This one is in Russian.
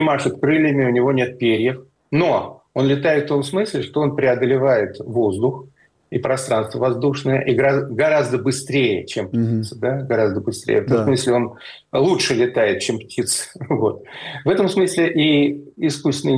машет крыльями, у него нет перьев, но он летает в том смысле, что он преодолевает воздух и пространство воздушное и гораздо быстрее, чем Мгм. птица, да? Гораздо быстрее. В этом Да. смысле он лучше летает, чем птица. Вот. В этом смысле и искусственный